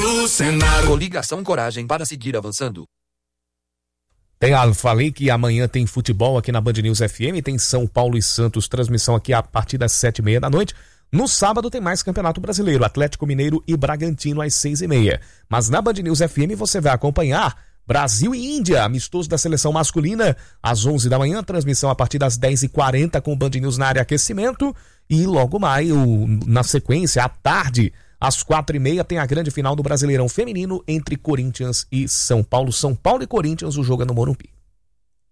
no Senado. Coligação Coragem para seguir avançando. Falei que amanhã tem futebol aqui na Band News FM, tem São Paulo e Santos, transmissão aqui a partir das 7h30 da noite. No sábado tem mais Campeonato Brasileiro, Atlético Mineiro e Bragantino às 6h30. Mas na Band News FM você vai acompanhar Brasil e Índia, amistoso da seleção masculina, às 11 da manhã, transmissão a partir das 10h40 com Band News na área aquecimento. E logo mais, na sequência, à tarde, às 4h30, tem a grande final do Brasileirão Feminino entre Corinthians e São Paulo. São Paulo e Corinthians, o jogo é no Morumbi.